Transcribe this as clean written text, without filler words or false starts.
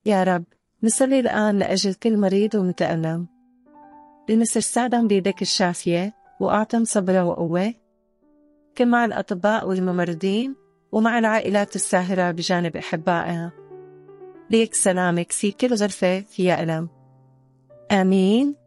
يا رب، نصلي الآن لأجل كل مريض ومتألم، لنصر ساعدهم بيدك الشافية وأعطهم صبر وقوة. كن مع الأطباء والممرضين ومع العائلات الساهرة بجانب أحبائها. ليك سلامك في كل غرفة فيها ألم. آمين.